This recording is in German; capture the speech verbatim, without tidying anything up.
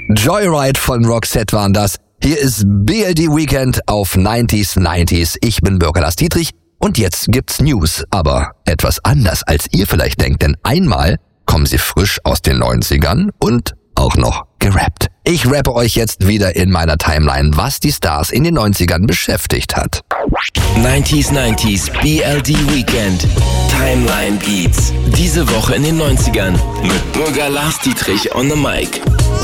Joyride von Roxette waren das. Hier ist B L D Weekend auf neunziger neunzig. Ich bin Bürger Lars Dietrich und jetzt gibt's News, aber etwas anders als ihr vielleicht denkt, denn einmal kommen sie frisch aus den neunzigern und auch noch gerappt. Ich rappe euch jetzt wieder in meiner Timeline, was die Stars in den neunzigern beschäftigt hat. neunziger neunzig B L D Weekend Timeline Beats. Diese Woche in den neunzigern mit Bürger Lars Dietrich on the mic.